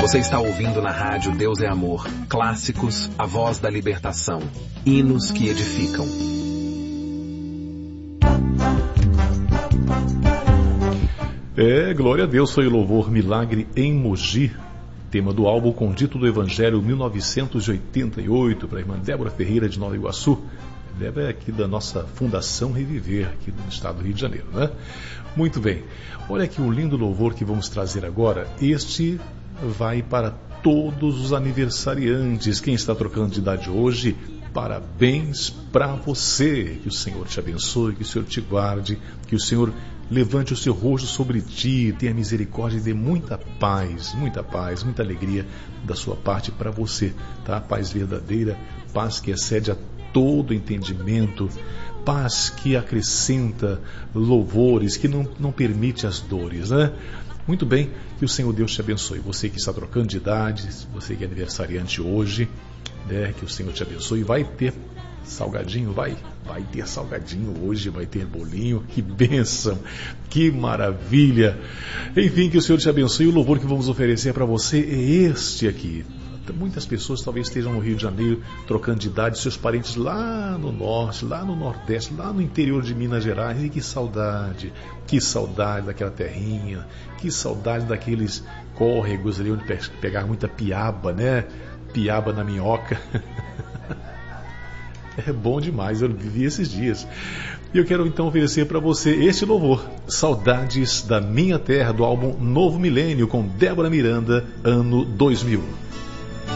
Você está ouvindo na rádio Deus é Amor, clássicos, a voz da libertação, hinos que edificam. Glória a Deus, foi o louvor Milagre em Mogi, tema do álbum Condito do Evangelho 1988, para a irmã Débora Ferreira de Nova Iguaçu. Débora é aqui da nossa Fundação Reviver, aqui no estado do Rio de Janeiro, né? Muito bem, olha aqui o lindo louvor que vamos trazer agora. Este vai para todos os aniversariantes. Quem está trocando de idade hoje, parabéns para você. Que o Senhor te abençoe, que o Senhor te guarde, que o Senhor levante o seu rosto sobre ti, tenha misericórdia e dê muita paz, muita alegria da sua parte para você, tá? Paz verdadeira, paz que excede a todo entendimento, paz que acrescenta louvores, que não permite as dores, né? Muito bem, que o Senhor Deus te abençoe. Você que está trocando de idade, você que é aniversariante hoje, né? Que o Senhor te abençoe. Vai ter salgadinho, vai ter salgadinho hoje, vai ter bolinho. Que bênção, que maravilha. Enfim, que o Senhor te abençoe. O louvor que vamos oferecer para você é este aqui. Muitas pessoas talvez estejam no Rio de Janeiro trocando de idade, seus parentes lá no norte, lá no nordeste, lá no interior de Minas Gerais. E que saudade daquela terrinha, que saudade daqueles córregos ali onde pegar muita piaba, né? Piaba na minhoca. É bom demais, eu vivi esses dias. E eu quero então oferecer para você este louvor, Saudades da Minha Terra, do álbum Novo Milênio, com Débora Miranda, ano 2000.